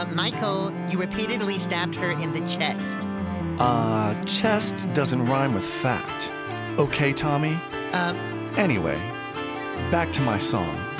Michael, you repeatedly stabbed her in the chest. Chest doesn't rhyme with fact. Okay, Tommy? Uh, Anyway, back to my song.